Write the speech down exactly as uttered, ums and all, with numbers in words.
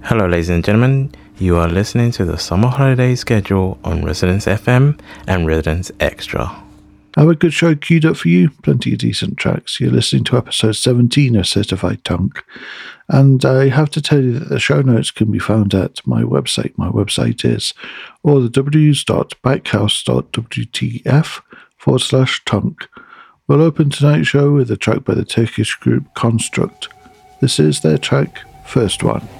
Hello, ladies and gentlemen. You are listening to the summer holiday schedule on Residence F M and Residence Extra. I have a good show queued up for you. Plenty of decent tracks. You're listening to episode seventeen of Certified Tunk. And I have to tell you that the show notes can be found at my website. My website is all the w's.backhouse.wtf forward slash tunk. We'll open tonight's show with a track by the Turkish group Construct. This is their track, First One.